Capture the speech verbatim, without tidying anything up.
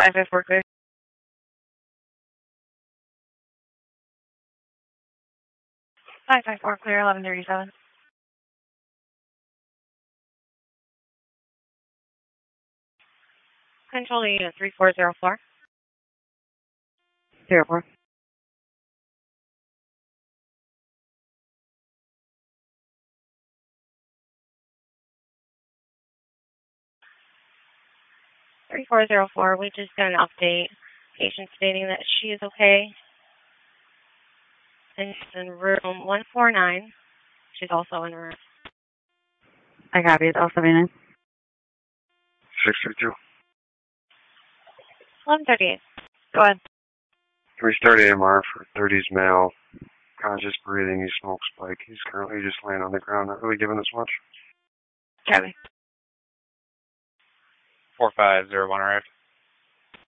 five five four clear. five five four clear, eleven thirty-seven. Control to unit three four zero four. Zero four. three four zero four, we just got an update. Patient stating that she is okay. And she's in room one four nine. She's also in room. I copy. It's all seventy-nine. six three two. eleven thirty-eight. Go ahead. three thirty A M R for thirties male. Conscious breathing. He smoke spike. He's currently just laying on the ground, not really giving us much. Copy. four five zero one arrived.